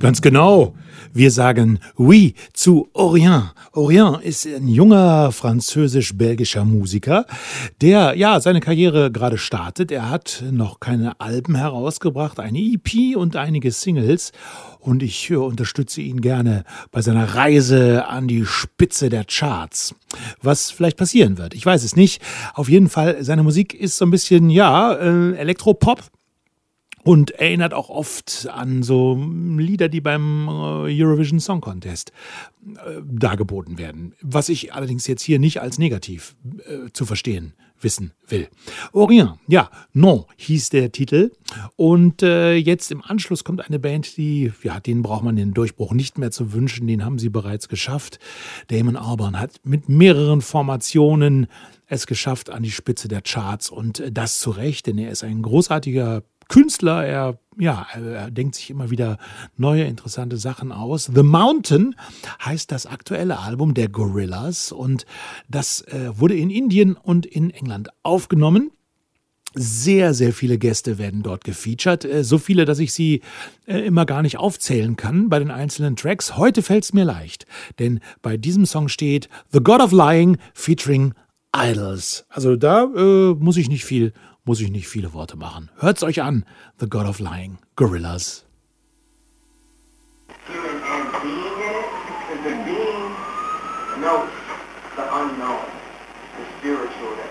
Ganz genau. Wir sagen oui zu Orient. Orient ist ein junger französisch-belgischer Musiker, der ja seine Karriere gerade startet. Er hat noch keine Alben herausgebracht, eine EP und einige Singles. Und ich unterstütze ihn gerne bei seiner Reise an die Spitze der Charts. Was vielleicht passieren wird, ich weiß es nicht. Auf jeden Fall, seine Musik ist so ein bisschen, ja, Elektropop. Und erinnert auch oft an so Lieder, die beim Eurovision Song Contest dargeboten werden. Was ich allerdings jetzt hier nicht als negativ zu verstehen wissen will. Orient, ja, Non hieß der Titel. Und jetzt im Anschluss kommt eine Band, die, ja, denen braucht man den Durchbruch nicht mehr zu wünschen. Den haben sie bereits geschafft. Damon Albarn hat mit mehreren Formationen es geschafft an die Spitze der Charts. Und das zu Recht, denn er ist ein großartiger Künstler, er denkt sich immer wieder neue, interessante Sachen aus. The Mountain heißt das aktuelle Album der Gorillaz und das wurde in Indien und in England aufgenommen. Sehr, sehr viele Gäste werden dort gefeatured. So viele, dass ich sie immer gar nicht aufzählen kann bei den einzelnen Tracks. Heute fällt es mir leicht, denn bei diesem Song steht The God of Lying featuring Idols. Also da muss ich nicht viele Worte machen. Hört's euch an. The God of Lying, Gorillaz. Human and being in it, because the being knows the unknown, the spiritual